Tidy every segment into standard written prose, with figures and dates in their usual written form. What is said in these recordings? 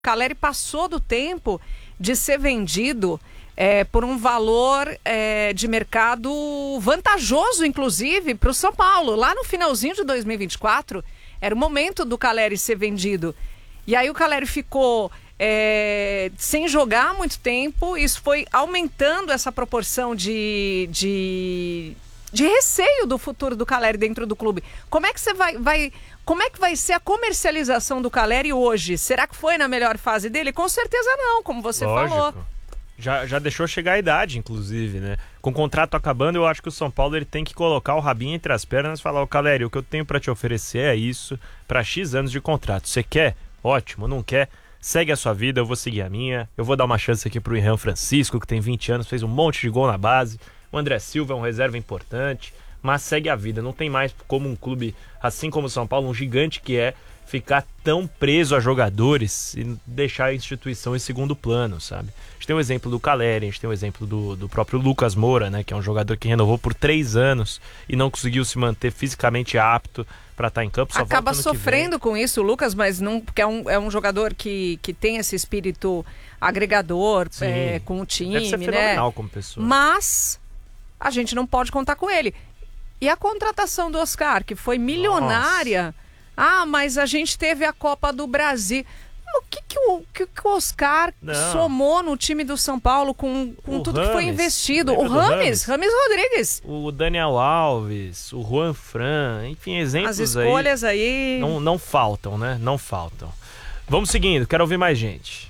Calleri passou do tempo de ser vendido por um valor de mercado vantajoso, inclusive, para o São Paulo. Lá no finalzinho de 2024, era o momento do Calleri ser vendido. E aí o Calleri ficou sem jogar há muito tempo. Isso foi aumentando essa proporção de receio do futuro do Calleri dentro do clube. Como é que você como é que vai ser a comercialização do Calleri hoje? Será que foi na melhor fase dele? Com certeza não, como você falou. Já deixou chegar a idade, inclusive, né? Com o contrato acabando, eu acho que o São Paulo ele tem que colocar o rabinho entre as pernas e falar: Calleri, o que eu tenho para te oferecer é isso, para X anos de contrato. Você quer? Ótimo. Não quer? Segue a sua vida, eu vou seguir a minha. Eu vou dar uma chance aqui pro Irã Francisco, que tem 20 anos, fez um monte de gol na base. O André Silva é um reserva importante, mas segue a vida. Não tem mais como um clube, assim como o São Paulo, um gigante que ficar tão preso a jogadores e deixar a instituição em segundo plano, sabe? A gente tem o exemplo do Calleri, a gente tem o exemplo do próprio Lucas Moura, né? Que é um jogador que renovou por 3 anos e não conseguiu se manter fisicamente apto para estar em campo. Só acaba sofrendo com isso, Lucas, mas não, porque é um jogador que tem esse espírito agregador com o time, deve ser fenomenal como pessoa. Mas a gente não pode contar com ele. E a contratação do Oscar, que foi milionária. Nossa. Ah, mas a gente teve a Copa do Brasil. O que o Oscar somou no time do São Paulo com tudo Rames, que foi investido? O Rames Rodrigues. O Daniel Alves, o Juan Fran, enfim, exemplos aí. As escolhas aí... Não faltam, né? Não faltam. Vamos seguindo, quero ouvir mais gente.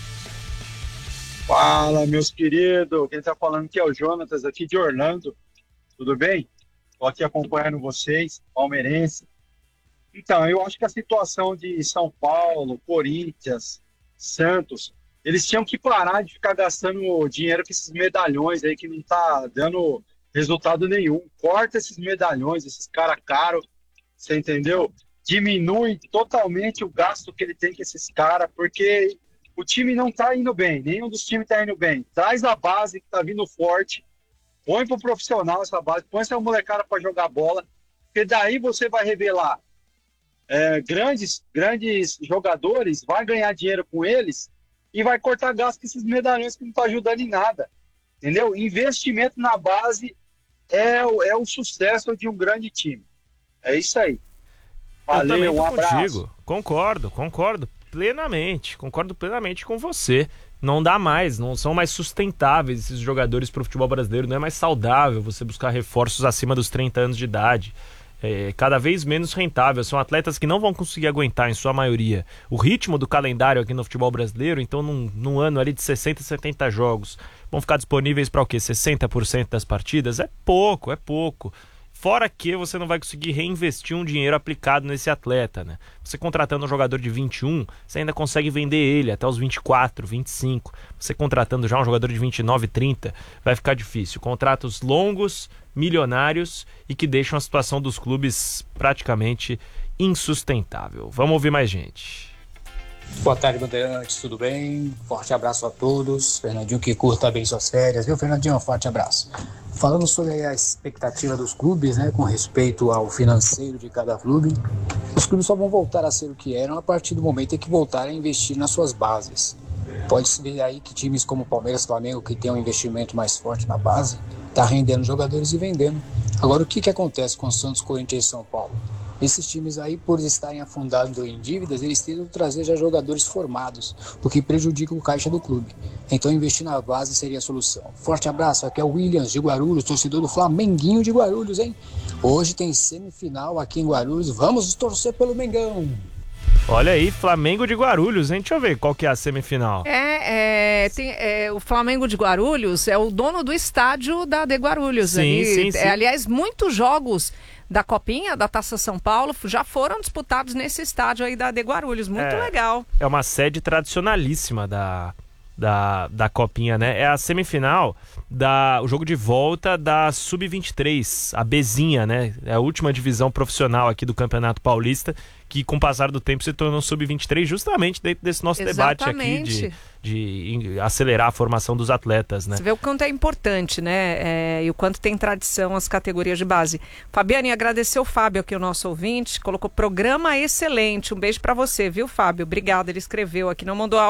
Fala, meus queridos. Quem tá falando aqui é o Jonatas, aqui de Orlando. Tudo bem? Estou aqui acompanhando vocês, palmeirense. Então, eu acho que a situação de São Paulo, Corinthians, Santos, eles tinham que parar de ficar gastando dinheiro com esses medalhões aí que não tá dando resultado nenhum. Corta esses medalhões, esses caras caros, você entendeu? Diminui totalmente o gasto que ele tem com esses caras, porque o time não tá indo bem, nenhum dos times tá indo bem. Traz a base que tá vindo forte, põe pro profissional essa base, põe essa molecada para jogar bola, porque daí você vai revelar grandes jogadores, vai ganhar dinheiro com eles e vai cortar gasto com esses medalhões que não estão ajudando em nada, entendeu? Investimento na base é o sucesso de um grande time. É isso aí. Valeu, um abraço. Concordo plenamente com você. Não dá mais, não são mais sustentáveis esses jogadores para o futebol brasileiro, não é mais saudável você buscar reforços acima dos 30 anos de idade. Cada vez menos rentável, são atletas que não vão conseguir aguentar, em sua maioria, o ritmo do calendário aqui no futebol brasileiro. Então num ano ali de 60, 70 jogos, vão ficar disponíveis para o quê? 60% das partidas? É pouco. Fora que você não vai conseguir reinvestir um dinheiro aplicado nesse atleta, né? Você contratando um jogador de 21, você ainda consegue vender ele até os 24, 25. Você contratando já um jogador de 29, 30, vai ficar difícil. Contratos longos, milionários e que deixam a situação dos clubes praticamente insustentável. Vamos ouvir mais gente. Boa tarde, bandeirantes, tudo bem? Forte abraço a todos. Fernandinho, que curta bem suas férias, viu, Fernandinho? Forte abraço. Falando sobre a expectativa dos clubes, né, com respeito ao financeiro de cada clube, os clubes só vão voltar a ser o que eram a partir do momento em que voltarem a investir nas suas bases. Pode-se ver aí que times como Palmeiras, Flamengo, que tem um investimento mais forte na base, tá rendendo jogadores e vendendo. Agora, o que acontece com Santos, Corinthians e São Paulo? Esses times aí, por estarem afundados em dívidas, eles tentam trazer já jogadores formados, o que prejudica o caixa do clube. Então, investir na base seria a solução. Forte abraço, aqui é o Williams de Guarulhos, torcedor do Flamenguinho de Guarulhos, hein? Hoje tem semifinal aqui em Guarulhos, vamos torcer pelo Mengão! Olha aí, Flamengo de Guarulhos, hein? Deixa eu ver qual que é a semifinal. O Flamengo de Guarulhos é o dono do estádio da de Guarulhos. Sim. Aliás, muitos jogos da Copinha, da Taça São Paulo, já foram disputados nesse estádio aí da de Guarulhos. Muito legal. É uma sede tradicionalíssima da da Copinha, né? É a semifinal, o jogo de volta da Sub-23, a Bezinha, né? É a última divisão profissional aqui do Campeonato Paulista, que com o passar do tempo se tornou Sub-23, justamente dentro desse nosso debate aqui de acelerar a formação dos atletas, né? Você vê o quanto é importante, né? E o quanto tem tradição as categorias de base. Fabiane, agradecer o Fábio aqui, o nosso ouvinte, colocou programa excelente. Um beijo pra você, viu, Fábio? Obrigada, ele escreveu aqui, não mandou